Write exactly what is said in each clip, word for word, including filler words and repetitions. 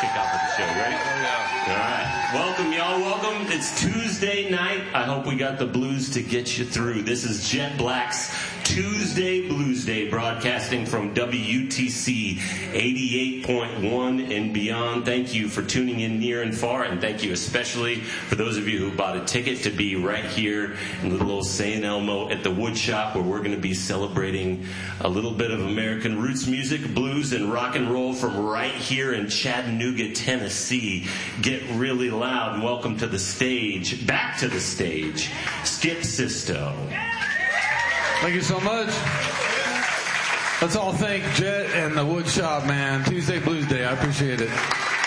kick off with the show, ready? Oh, yeah. All right. Welcome, y'all. Welcome. It's Tuesday night. I hope we got the blues to get you through. This is Jet Black's Tuesday Blues Day, broadcasting from W T C eighty-eight point one and beyond. Thank you for tuning in near and far, and thank you especially for those of you who bought a ticket to be right here in little old Saint Elmo at the Wood Shop, where we're going to be celebrating a little bit of American roots music, blues, and rock and roll from right here in Chattanooga, Tennessee. Get really loud and welcome to the stage, back to the stage, Skip Sisto. Thank you so much. Let's all thank Jet and the Wood Shop, man. Tuesday Blues Day. I appreciate it.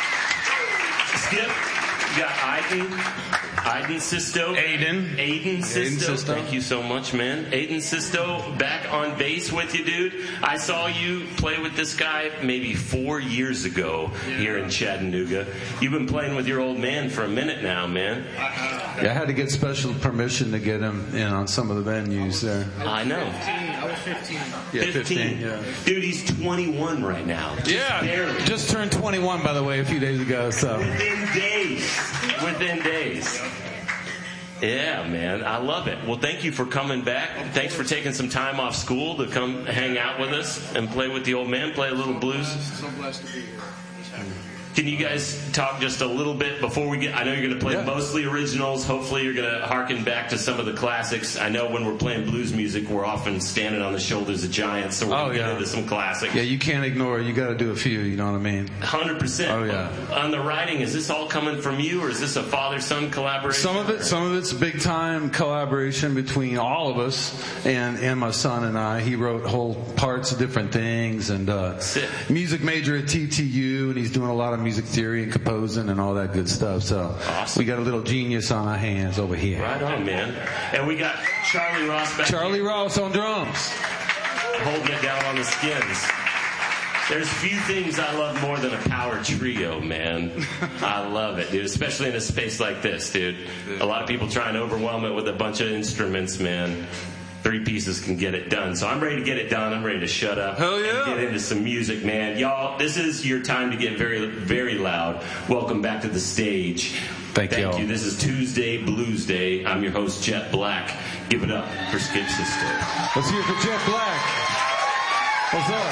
Skip, you got Aiden. Aiden Sisto. Aiden. Aiden Sisto. Aiden Sisto. Thank you so much, man. Aiden Sisto, back on bass with you, dude. I saw you play with this guy maybe four years ago yeah. here in Chattanooga. You've been playing with your old man for a minute now, man. Yeah, I had to get special permission to get him in on some of the venues there. I know. I was fifteen. Yeah, fifteen. fifteen yeah. Dude, he's twenty-one right now. Just yeah. Barely. Just turned twenty-one, by the way, a few days ago. So within days. Within days. Yeah, man. I love it. Well, thank you for coming back. Thanks for taking some time off school to come hang out with us and play with the old man, play a little blues. So blessed to be here. Can you guys talk just a little bit before we get... I know you're going to play yeah. mostly originals. Hopefully you're going to harken back to some of the classics. I know when we're playing blues music, we're often standing on the shoulders of giants, so we're oh, going to yeah. get into some classics. Yeah, you can't ignore it. You got to do a few, you know what I mean? one hundred percent. Oh, yeah. On the writing, is this all coming from you, or is this a father-son collaboration? Some of it, some of it's big-time collaboration between all of us and, and my son and I. He wrote whole parts of different things, and uh, music major at T T U, and he's doing a lot of music theory and composing and all that good stuff. So awesome. We got a little genius on our hands over here. Right on, man. And we got Charlie Ross back Charlie here. Ross on drums. Holding it down on the skins. There's few things I love more than a power trio, man. I love it, dude, especially in a space like this, dude. A lot of people try and overwhelm it with a bunch of instruments, man. Three pieces can get it done. So I'm ready to get it done. I'm ready to shut up Hell yeah. and get into some music, man. Y'all, this is your time to get very, very loud. Welcome back to the stage. Thank, Thank y'all. you. This is Tuesday Blues Day. I'm your host, Jet Black. Give it up for Skip Sisto. Let's hear it for Jet Black. What's up?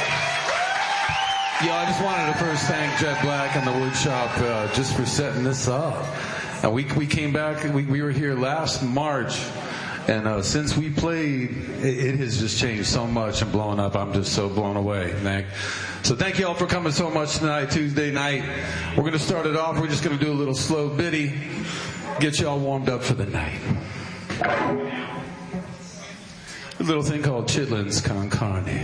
Yo, I just wanted to first thank Jet Black and the Wood Shop uh, just for setting this up. And we we came back, we, we were here last March. And uh, since we played, it, it has just changed so much and blown up. I'm just so blown away, man. So thank you all for coming so much tonight, Tuesday night. We're going to start it off. We're just going to do a little slow bitty, get you all warmed up for the night. A little thing called Chitlins Con Carne.